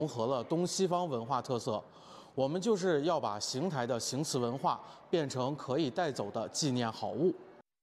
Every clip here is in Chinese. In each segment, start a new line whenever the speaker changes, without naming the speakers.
融合了东西方文化特色。我们就是要把邢台的邢瓷文化变成可以带走的纪念好物。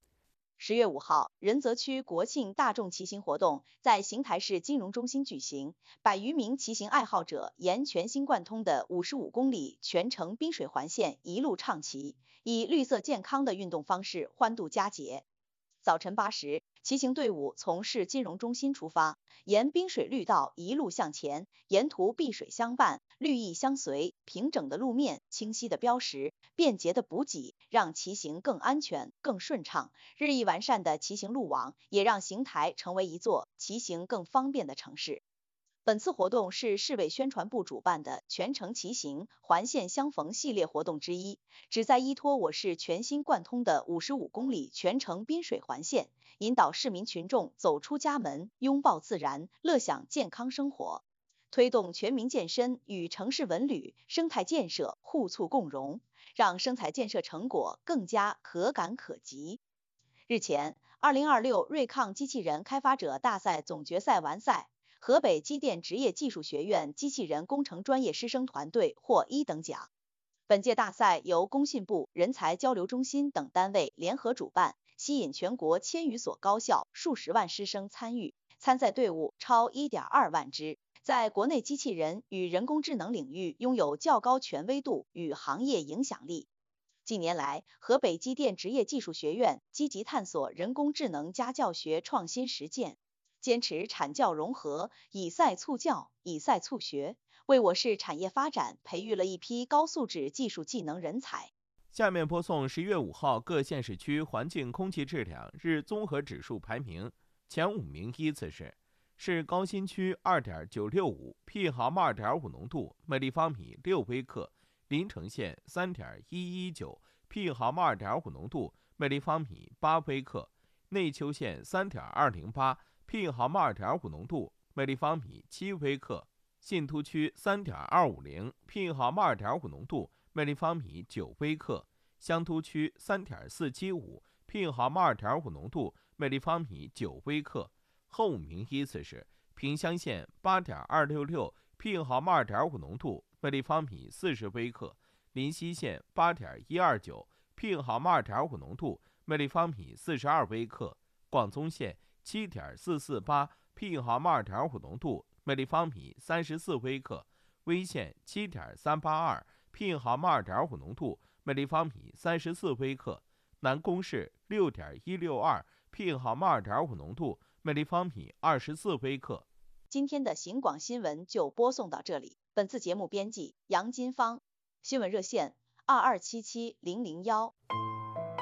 10月5号，仁泽区国庆大众骑行活动在邢台市金融中心举行，100余名骑行爱好者沿全新贯通的55公里全程滨水环线一路畅骑，以绿色健康的运动方式欢度佳节。早晨8时，骑行队伍从市金融中心出发，沿滨水绿道一路向前，沿途碧水相伴，绿意相随，平整的路面，清晰的标识，便捷的补给，让骑行更安全、更顺畅。日益完善的骑行路网，也让邢台成为一座骑行更方便的城市。本次活动是市委宣传部主办的全程骑行环线相逢系列活动之一，旨在依托我市全新贯通的55公里全程滨水环线，引导市民群众走出家门，拥抱自然，乐享健康生活，推动全民健身与城市文旅、生态建设互促共融，让生态建设成果更加可感可及。日前，2026瑞抗机器人开发者大赛总决赛完赛，河北机电职业技术学院机器人工程专业师生团队获1等奖。本届大赛由工信部人才交流中心等单位联合主办，吸引全国1000余所高校数十万师生参与，参赛队伍超1.2万支，在国内机器人与人工智能领域拥有较高权威度与行业影响力。近年来，河北机电职业技术学院积极探索人工智能加教学创新实践，坚持产教融合，以赛促教，以赛促学，为我市产业发展培育了一批高素质技术技能人才。
下面播送10月5号各县市区环境空气质量日综合指数排名，前5名依次是高新区2.965 ，PM 2.5浓度每立方米6微克；临城县3.119 ，PM 2.5浓度每立方米8微克；内丘县3.208 ，PM 2.5浓度每立方米7微克；信突区3.250 ，PM 2.5浓度每立方米9微克；香突区3.475 ，PM 2.5浓度每立方米9微克。后5名依次是萍乡县8.266 ，PM 2.5浓度每立方米40微克；临溪县8.129 ，PM 2.5浓度每立方米42微克；广宗县7.448 ，PM 2.5浓度每立方米34微克；威县7.382 ，PM 2.5浓度每立方米34微克；南宫市6.162 ，PM 2.5浓度每立方米24微克。
今天的邢广新闻就播送到这里，本次节目编辑杨金芳，新闻热线2277-001。